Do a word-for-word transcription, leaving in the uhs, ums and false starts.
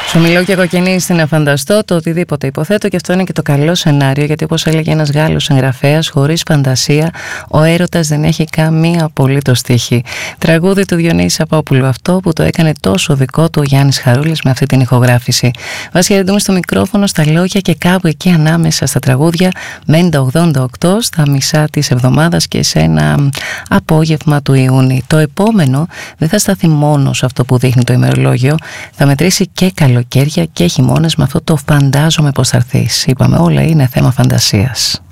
Σου μιλώ και κοκκινήσει να φανταστώ το οτιδήποτε υποθέτω, και αυτό είναι και το καλό σενάριο, γιατί όπως έλεγε ένας Γάλλος συγγραφέας, χωρίς φαντασία ο έρωτας δεν έχει καμία απολύτως τύχη. Τραγούδι του Διονύση Σαπόπουλου αυτό, που το έκανε τόσο δικό του ο Γιάννης Χαρούλης με αυτή την ηχογράφηση. Βάση χαιρετούμε στο μικρόφωνο, στα λόγια και κάπου εκεί ανάμεσα στα τραγούδια μένει το ογδόντα οκτώ, στα μισά της εβδομάδας και σε ένα απόγευμα του Ιούνιου. Το επόμενο δεν θα σταθεί μόνο σε αυτό που δείχνει το ημερολόγιο, θα μετρήσει και καλοκαίρια και χειμώνες με αυτό το φαντάζομαι πως θα έρθεις. Είπαμε, όλα είναι θέμα φαντασίας.